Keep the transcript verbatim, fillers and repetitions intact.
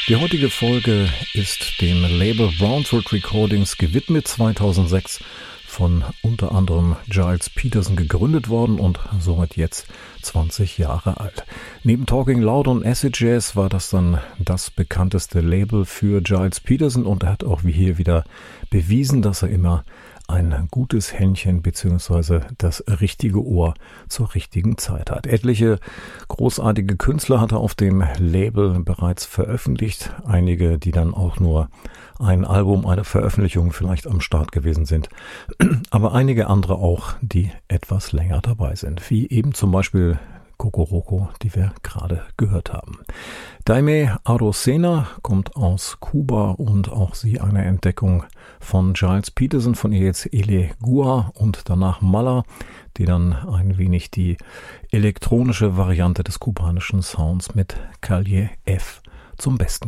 Die heutige Folge ist dem Label Brownswood Recordings gewidmet, zweitausendsechs von unter anderem Gilles Peterson gegründet worden und somit jetzt zwanzig Jahre alt. Neben Talking Loud und Acid Jazz war das dann das bekannteste Label für Gilles Peterson und er hat auch wie hier wieder bewiesen, dass er immer ein gutes Händchen bzw. das richtige Ohr zur richtigen Zeit hat. Etliche großartige Künstler hat er auf dem Label bereits veröffentlicht. Einige, die dann auch nur ein Album, eine Veröffentlichung vielleicht am Start gewesen sind. Aber einige andere auch, die etwas länger dabei sind. Wie eben zum Beispiel Kokoroko, die wir gerade gehört haben. Daime Arocena kommt aus Kuba und auch sie eine Entdeckung von Gilles Peterson, von ihr jetzt Ele Gua und danach Mala, die dann ein wenig die elektronische Variante des kubanischen Sounds mit Calle F zum Besten